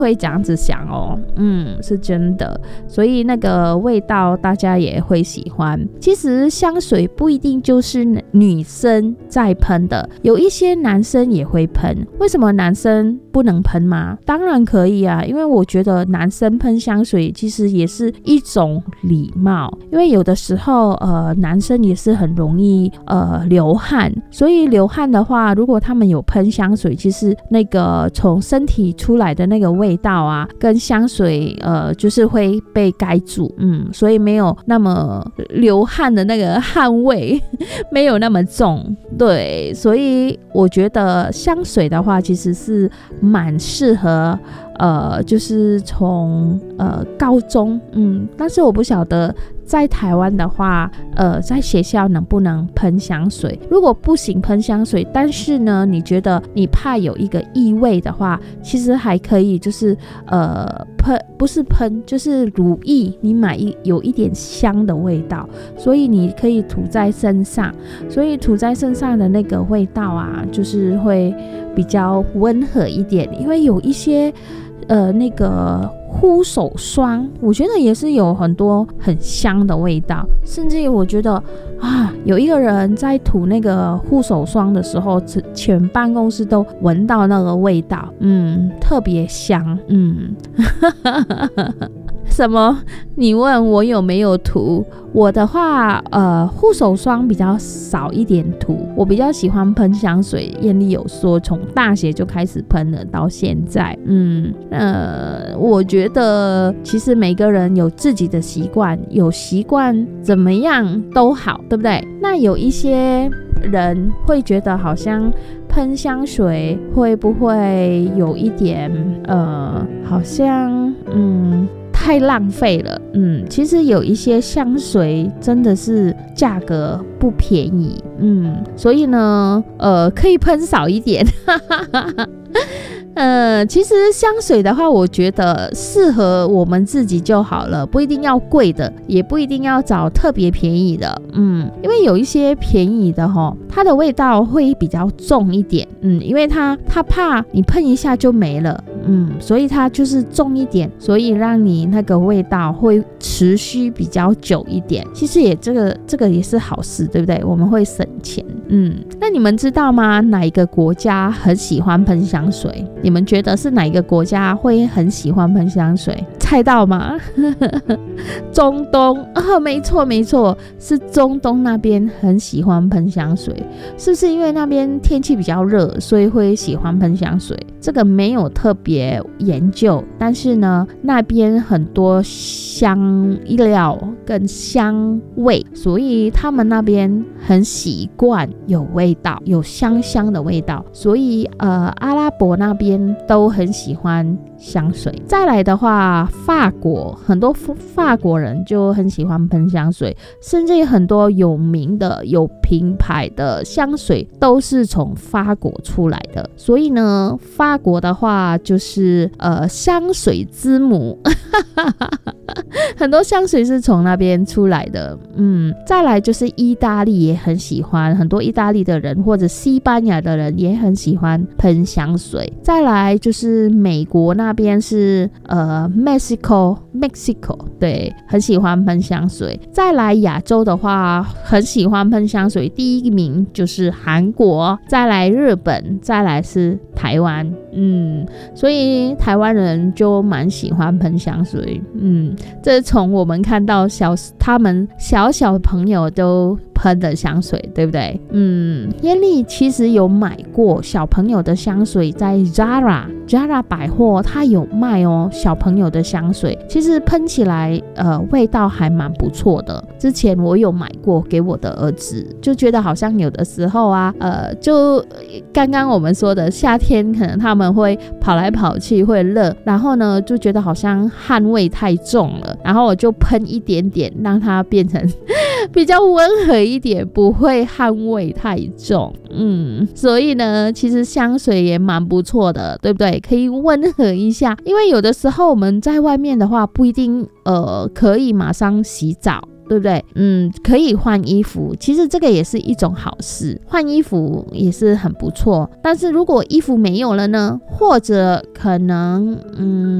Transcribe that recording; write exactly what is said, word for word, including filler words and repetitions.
会这样子想哦，嗯，是真的，所以那个味道大家也会喜欢。其实香水不一定就是女生在喷的，有一些男生也会喷。为什么男生不能喷吗？当然可以啊，因为我觉得男生喷香水其实也是一种礼貌，因为有的时候呃男生也是很容易呃流汗，所以流汗的话，如果他们有喷香水，其实那个从身体出来的那个味道啊，跟香水呃就是会被盖住，嗯，所以没有那么流汗的那个汗味没有那么重，对，所以我觉得香水的话其实是蛮适合呃就是从呃高中，嗯，但是我不晓得在台湾的话呃在学校能不能喷香水。如果不行喷香水，但是呢你觉得你怕有一个异味的话，其实还可以就是呃喷，不是喷就是乳液，你买一有一点香的味道，所以你可以涂在身上，所以涂在身上的那个味道啊就是会比较温和一点。因为有一些呃那个护手霜，我觉得也是有很多很香的味道，甚至我觉得啊，有一个人在涂那个护手霜的时候，全办公室都闻到那个味道，嗯，特别香，嗯。什么？你问我有没有涂？我的话，呃，护手霜比较少一点涂，我比较喜欢喷香水。艳丽有说，从大学就开始喷了，到现在，嗯，呃，我觉得其实每个人有自己的习惯，有习惯怎么样都好，对不对？那有一些人会觉得好像喷香水会不会有一点，呃，好像，嗯。太浪费了，嗯，其实有一些香水真的是价格不便宜，嗯，所以呢，呃，可以喷少一点，哈哈哈哈。呃，其实香水的话，我觉得适合我们自己就好了，不一定要贵的，也不一定要找特别便宜的，嗯，因为有一些便宜的齁，它的味道会比较重一点，嗯，因为它它怕你喷一下就没了，嗯，所以它就是重一点，所以让你那个味道会持续比较久一点。其实也这个这个也是好事，对不对？我们会省钱，嗯。那你们知道吗？哪一个国家很喜欢喷香水？你们觉得是哪一个国家会很喜欢喷香水？猜到吗？中东啊，没错没错，是中东那边很喜欢喷香水。是不是因为那边天气比较热，所以会喜欢喷香水？这个没有特别研究，但是呢，那边很多香料跟香味，所以他们那边很习惯有味道，有香香的味道，所以呃，阿拉伯那边都很喜欢香水。再来的话，法国很多法国人就很喜欢喷香水，甚至很多有名的有品牌的香水都是从法国出来的，所以呢，法国的话就是呃香水之母很多香水是从那边出来的，嗯，再来就是意大利也很喜欢，很多意大利的人或者西班牙的人也很喜欢喷香水。再来就是美国那边是呃 Mexico Mexico 对，很喜欢喷香水。再来亚洲的话，很喜欢喷香水，第一名就是韩国，再来日本，再来是台湾，嗯，所以台湾人就蛮喜欢喷香水，嗯，这是从我们看到小他们小小朋友都喷的香水，对不对？嗯，艳丽其实有买过小朋友的香水，在 Zara Zara 百货它有卖哦，小朋友的香水，其实喷起来呃味道还蛮不错的。之前我有买过给我的儿子，就觉得好像有的时候啊，呃，就刚刚我们说的夏天，可能他们会跑来跑去，会热，然后呢就觉得好像汗味太重了，然后我就喷一点点，让它变成比较温和一点，不会汗味太重，嗯，所以呢，其实香水也蛮不错的，对不对？可以温和一下，因为有的时候我们在外面的话，不一定呃可以马上洗澡。 对不对？嗯，可以换衣服，其实这个也是一种好事，换衣服也是很不错。但是如果衣服没有了呢，或者可能嗯